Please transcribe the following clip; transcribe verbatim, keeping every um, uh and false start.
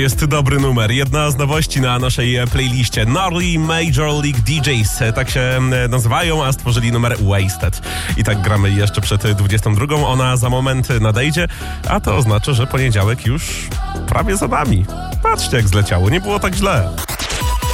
Jest dobry numer. Jedna z nowości na naszej playliście. Gnarly Major League D Js. Tak się nazywają, a stworzyli numer Wasted. I tak gramy jeszcze przed dwudziestą drugą. Ona za moment nadejdzie, a to oznacza, że poniedziałek już prawie za nami. Patrzcie, jak zleciało. Nie było tak źle.